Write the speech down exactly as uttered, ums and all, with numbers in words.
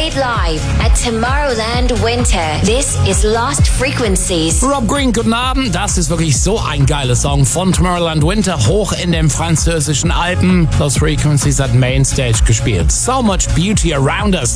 played live at Tomorrowland Winter. This is Lost Frequencies. Rob Green, guten Abend. Das ist wirklich so ein geiler Song von Tomorrowland Winter, hoch in den französischen Alpen. Lost Frequencies at Mainstage gespielt. So much beauty around us.